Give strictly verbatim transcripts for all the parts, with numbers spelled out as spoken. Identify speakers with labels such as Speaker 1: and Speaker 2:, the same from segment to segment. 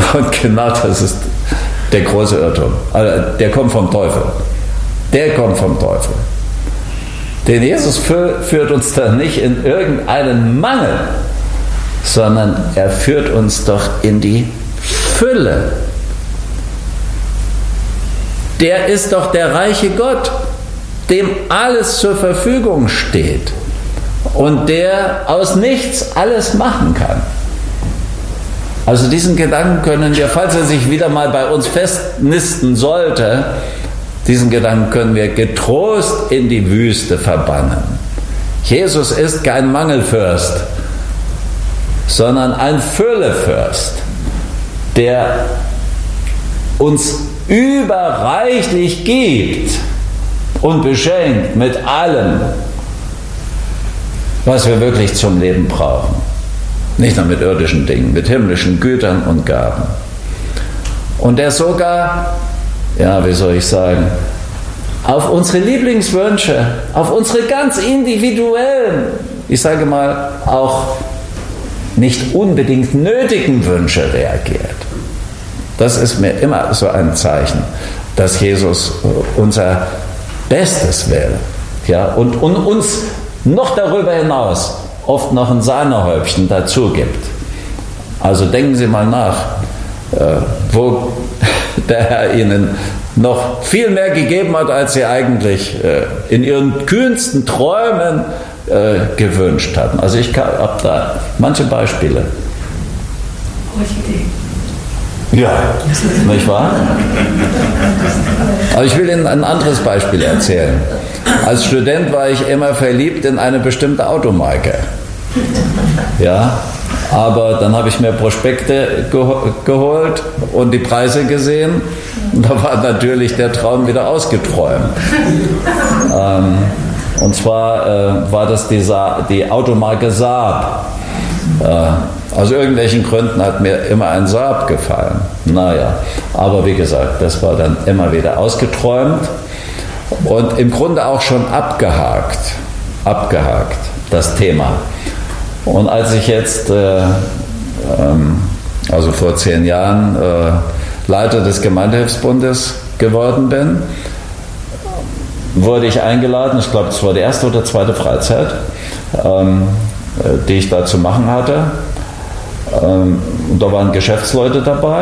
Speaker 1: Und genau das ist der große Irrtum. Also der kommt vom Teufel. Der kommt vom Teufel. Denn Jesus führt uns da nicht in irgendeinen Mangel, sondern er führt uns doch in die Fülle. Der ist doch der reiche Gott, dem alles zur Verfügung steht und der aus nichts alles machen kann. Also diesen Gedanken können wir, falls er sich wieder mal bei uns festnisten sollte, diesen Gedanken können wir getrost in die Wüste verbannen. Jesus ist kein Mangelfürst, sondern ein Füllefürst, der uns überreichlich gibt und beschenkt mit allem, was wir wirklich zum Leben brauchen. Nicht nur mit irdischen Dingen, mit himmlischen Gütern und Gaben. Und der sogar, ja, wie soll ich sagen, auf unsere Lieblingswünsche, auf unsere ganz individuellen, ich sage mal, auch nicht unbedingt nötigen Wünsche reagiert. Das ist mir immer so ein Zeichen, dass Jesus unser Bestes will, ja, und, und uns noch darüber hinaus oft noch ein Sahnehäubchen dazu gibt. Also denken Sie mal nach, äh, wo der Herr Ihnen noch viel mehr gegeben hat, als Sie eigentlich äh, in Ihren kühnsten Träumen äh, gewünscht hatten. Also ich habe da manche Beispiele.
Speaker 2: Orchidee.
Speaker 1: Ja, nicht wahr? Aber ich will Ihnen ein anderes Beispiel erzählen. Als Student war ich immer verliebt in eine bestimmte Automarke. Ja, aber dann habe ich mir Prospekte geho- geholt und die Preise gesehen. Und da war natürlich der Traum wieder ausgeträumt. Ähm, und zwar äh, war das die, Sa- die Automarke Saab. Äh, aus irgendwelchen Gründen hat mir immer ein Saab gefallen. Naja, aber wie gesagt, das war dann immer wieder ausgeträumt und im Grunde auch schon abgehakt. Abgehakt, das Thema. Und als ich jetzt, äh, ähm, also vor zehn Jahren, äh, Leiter des Gemeindehilfsbundes geworden bin, wurde ich eingeladen, ich glaube, das war die erste oder zweite Freizeit, ähm, die ich da zu machen hatte. Ähm, da waren Geschäftsleute dabei.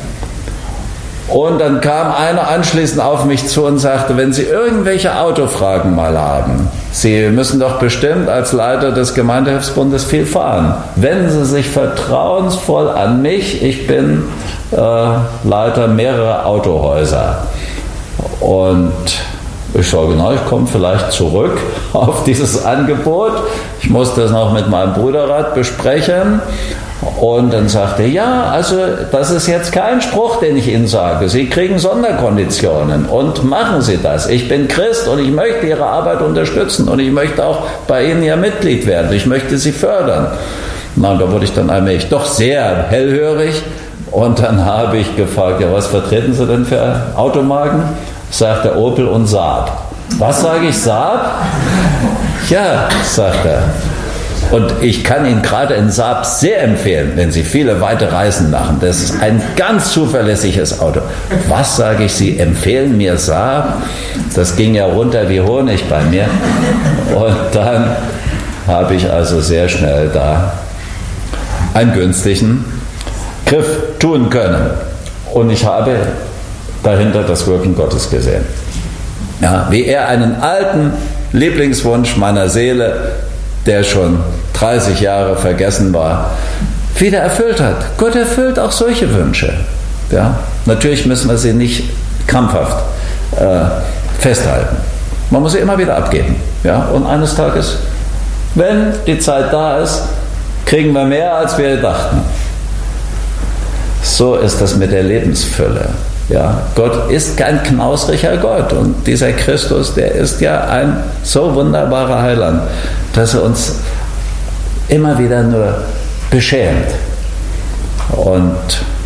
Speaker 1: Und dann kam einer anschließend auf mich zu und sagte, wenn Sie irgendwelche Autofragen mal haben, Sie müssen doch bestimmt als Leiter des Gemeindehilfsbundes viel fahren. Wenden Sie sich vertrauensvoll an mich, ich bin äh, Leiter mehrerer Autohäuser. Und ich sage, genau, ich komme vielleicht zurück auf dieses Angebot. Ich muss das noch mit meinem Bruderrat besprechen. Und dann sagte er, ja, also das ist jetzt kein Spruch, den ich Ihnen sage. Sie kriegen Sonderkonditionen und machen Sie das. Ich bin Christ und ich möchte Ihre Arbeit unterstützen und ich möchte auch bei Ihnen ja Mitglied werden. Ich möchte Sie fördern. Na, und da wurde ich dann allmählich doch sehr hellhörig und dann habe ich gefragt, ja, was vertreten Sie denn für Automarken? Sagt er, Opel und Saab. Was sage ich, Saab? Ja, sagt er. Und ich kann Ihnen gerade in Saab sehr empfehlen, wenn Sie viele weite Reisen machen. Das ist ein ganz zuverlässiges Auto. Was sage ich, Sie empfehlen mir Saab? Das ging ja runter wie Honig bei mir. Und dann habe ich also sehr schnell da einen günstigen Griff tun können. Und ich habe dahinter das Wirken Gottes gesehen. Ja, wie er einen alten Lieblingswunsch meiner Seele, der schon dreißig Jahre vergessen war, wieder erfüllt hat. Gott erfüllt auch solche Wünsche. Ja? Natürlich müssen wir sie nicht krampfhaft äh, festhalten. Man muss sie immer wieder abgeben. Ja? Und eines Tages, wenn die Zeit da ist, kriegen wir mehr, als wir dachten. So ist das mit der Lebensfülle. Ja, Gott ist kein knausriger Gott und dieser Christus, der ist ja ein so wunderbarer Heiland, dass er uns immer wieder nur beschämt und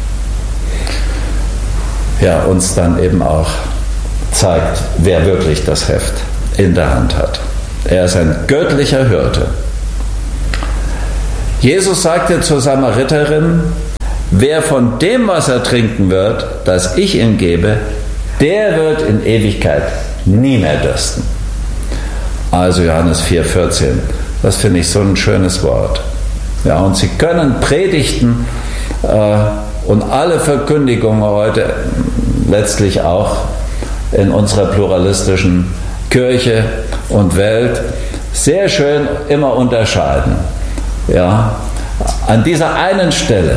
Speaker 1: ja, uns dann eben auch zeigt, wer wirklich das Heft in der Hand hat. Er ist ein göttlicher Hirte. Jesus sagte zur Samariterin, wer von dem Wasser trinken wird, das ich ihm gebe, der wird in Ewigkeit nie mehr dürsten. Also Johannes vier vierzehn, das finde ich so ein schönes Wort. Ja, und Sie können Predigten äh, und alle Verkündigungen heute letztlich auch in unserer pluralistischen Kirche und Welt sehr schön immer unterscheiden. Ja, an dieser einen Stelle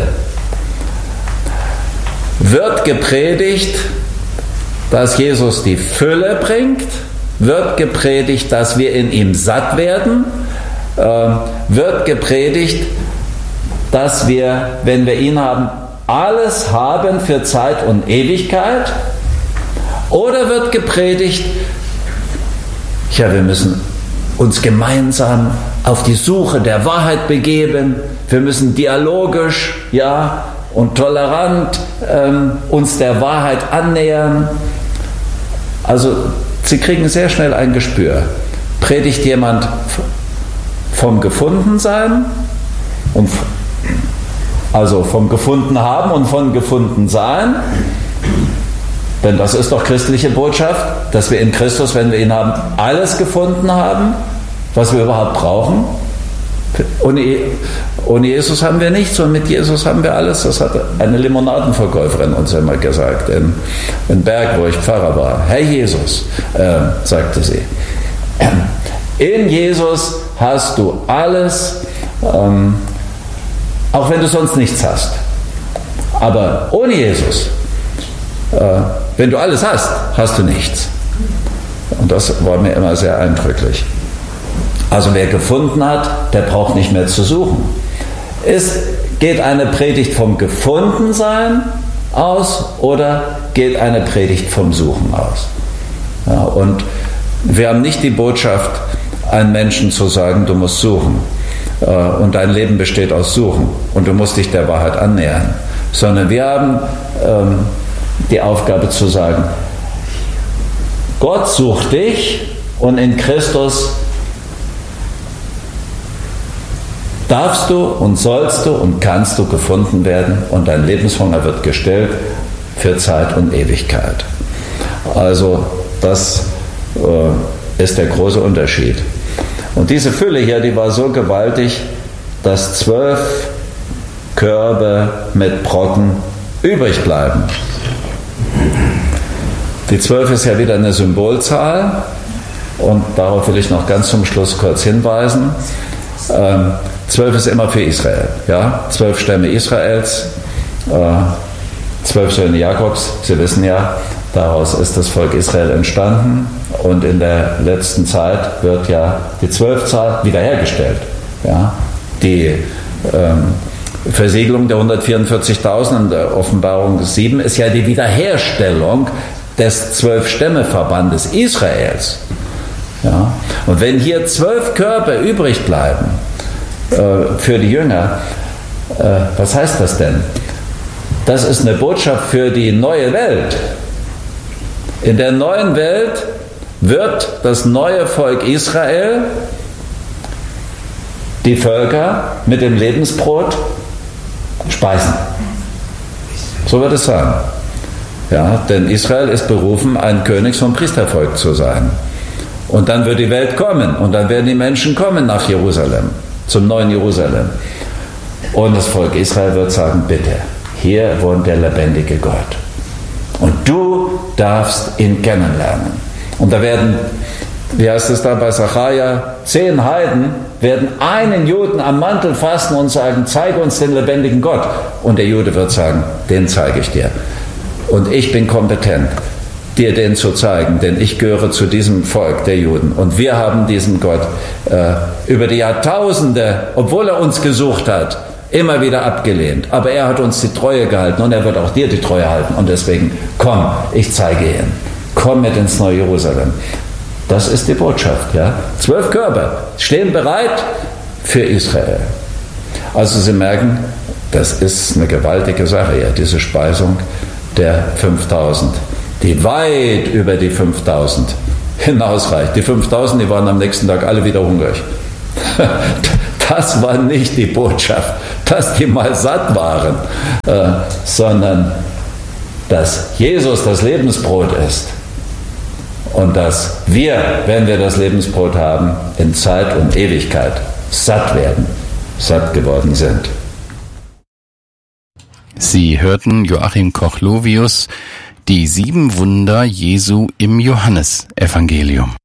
Speaker 1: wird gepredigt, dass Jesus die Fülle bringt, wird gepredigt, dass wir in ihm satt werden, äh, wird gepredigt, dass wir, wenn wir ihn haben, alles haben für Zeit und Ewigkeit, oder wird gepredigt, ja, wir müssen uns gemeinsam auf die Suche der Wahrheit begeben, wir müssen dialogisch, ja, und tolerant ähm, uns der Wahrheit annähern. Also Sie kriegen sehr schnell ein Gespür. Predigt jemand vom Gefundensein, und also vom Gefundenhaben und von Gefundensein, denn das ist doch christliche Botschaft, dass wir in Christus, wenn wir ihn haben, alles gefunden haben, was wir überhaupt brauchen. Ohne, ohne Jesus haben wir nichts und mit Jesus haben wir alles. Das hat eine Limonadenverkäuferin uns immer gesagt, in, in Berg, wo ich Pfarrer war. Herr Jesus, äh, sagte sie, in Jesus hast du alles, ähm, auch wenn du sonst nichts hast. Aber ohne Jesus, äh, wenn du alles hast, hast du nichts. Und das war mir immer sehr eindrücklich. Also wer gefunden hat, der braucht nicht mehr zu suchen. Es geht eine Predigt vom Gefundensein aus oder geht eine Predigt vom Suchen aus? Ja, und wir haben nicht die Botschaft, einem Menschen zu sagen, du musst suchen äh, und dein Leben besteht aus Suchen und du musst dich der Wahrheit annähern, sondern wir haben ähm, die Aufgabe zu sagen, Gott sucht dich und in Christus darfst du und sollst du und kannst du gefunden werden und dein Lebenshunger wird gestillt für Zeit und Ewigkeit. Also das äh, ist der große Unterschied. Und diese Fülle hier, die war so gewaltig, dass zwölf Körbe mit Brocken übrig bleiben. Die zwölf ist ja wieder eine Symbolzahl und darauf will ich noch ganz zum Schluss kurz hinweisen. Ähm, Zwölf ist immer für Israel, ja, zwölf Stämme Israels, äh, zwölf Söhne Jakobs. Sie wissen ja, daraus ist das Volk Israel entstanden und in der letzten Zeit wird ja die Zwölfzahl wiederhergestellt. Ja. Die ähm, Versiegelung der hundertvierundvierzigtausend in der Offenbarung sieben ist ja die Wiederherstellung des Zwölf-Stämme-Verbandes Israels. Ja. Und wenn hier zwölf Körper übrig bleiben, für die Jünger. Was heißt das denn? Das ist eine Botschaft für die neue Welt. In der neuen Welt wird das neue Volk Israel die Völker mit dem Lebensbrot speisen. So wird es sein. Ja, denn Israel ist berufen, ein Königs- und Priestervolk zu sein. Und dann wird die Welt kommen und dann werden die Menschen kommen nach Jerusalem, zum neuen Jerusalem. Und das Volk Israel wird sagen, bitte, hier wohnt der lebendige Gott. Und du darfst ihn kennenlernen. Und da werden, wie heißt es da bei Sacharja, zehn Heiden werden einen Juden am Mantel fassen und sagen, zeige uns den lebendigen Gott. Und der Jude wird sagen, den zeige ich dir. Und ich bin kompetent, dir den zu zeigen, denn ich gehöre zu diesem Volk der Juden. Und wir haben diesen Gott äh, über die Jahrtausende, obwohl er uns gesucht hat, immer wieder abgelehnt. Aber er hat uns die Treue gehalten und er wird auch dir die Treue halten. Und deswegen, komm, ich zeige ihn. Komm mit ins neue Jerusalem. Das ist die Botschaft. Ja? Zwölf Körper stehen bereit für Israel. Also Sie merken, das ist eine gewaltige Sache, ja, diese Speisung der fünftausend. Die weit über die fünftausend hinausreicht. Die fünftausend, die waren am nächsten Tag alle wieder hungrig. Das war nicht die Botschaft dass die mal satt waren, äh, sondern dass Jesus das Lebensbrot ist und dass wir, wenn wir das Lebensbrot haben, in Zeit und Ewigkeit satt werden, satt geworden sind.
Speaker 3: Sie hörten Joachim Koch-Lovius, die sieben Wunder Jesu im Johannesevangelium.